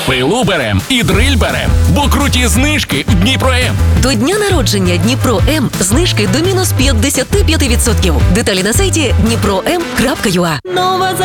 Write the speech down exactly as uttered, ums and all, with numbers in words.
Пилу берем і дриль берем, бо круті знижки в Дніпро-М. До дня народження Дніпро М знижки до мінус п'ятдесят п'ять відсотків. Деталі на сайті дніпро ем крапка ю а. Нова